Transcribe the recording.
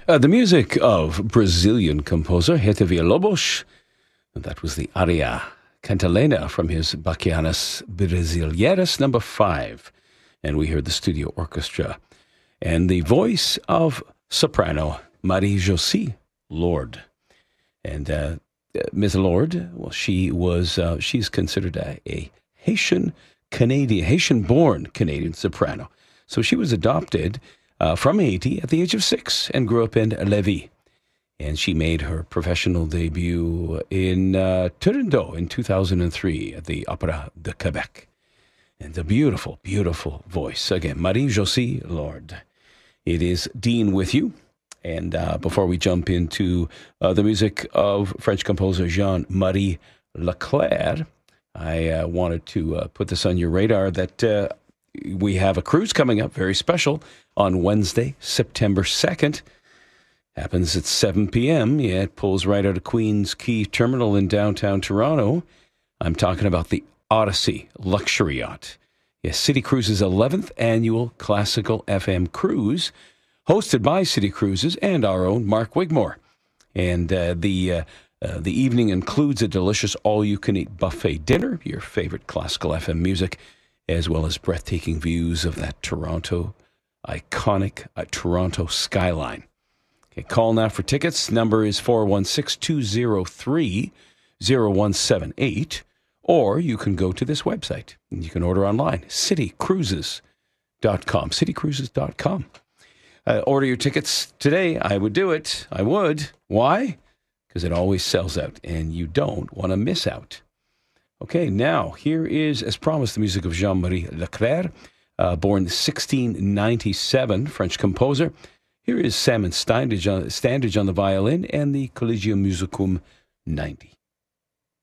The music of Brazilian composer Hete Villa-Lobos. That was the aria Cantilena from his Bachianas Brasileiras number 5. And we heard the studio orchestra. And the voice of soprano Marie-Josée Lord. And Ms. Lord, well, she's considered a Haitian-born Canadian soprano. So she was adopted from Haiti at the age of 6 and grew up in Lévis. And she made her professional debut in Turandot in 2003 at the Opéra de Québec. And a beautiful, beautiful voice. Again, Marie-Josée Lord. It is Dean with you. And before we jump into the music of French composer Jean-Marie Leclair, I wanted to put this on your radar that we have a cruise coming up, very special, on Wednesday, September 2nd. Happens at 7 p.m. Yeah, it pulls right out of Queen's Quay Terminal in downtown Toronto. I'm talking about the Odyssey Luxury Yacht. Yes, City Cruises' 11th annual classical FM cruise, hosted by City Cruises and our own Mark Wigmore. And the evening includes a delicious all-you-can-eat buffet dinner, your favorite classical FM music, as well as breathtaking views of that iconic Toronto skyline. Okay, call now for tickets. Number is 416-203-0178, or you can go to this website. And you can order online, citycruises.com, citycruises.com. Order your tickets today. I would do it. I would. Why? Because it always sells out, and you don't want to miss out. Okay, now, here is, as promised, the music of Jean-Marie Leclair, born 1697, French composer. Here is Salmon Standage on the violin and the Collegium Musicum 90.